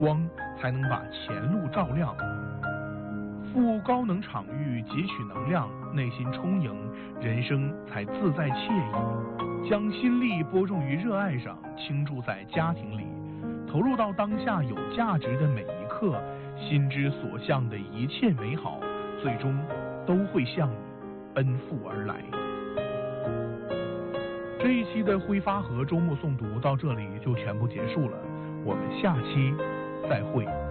光才能把前路照亮。赴高能场域汲取能量，内心充盈，人生才自在惬意。将心力播种于热爱上，倾注在家庭里，投入到当下有价值的每一刻，心之所向的一切美好，最终都会向你奔赴而来。这一期的挥发河周末诵读到这里就全部结束了，我们下期再会。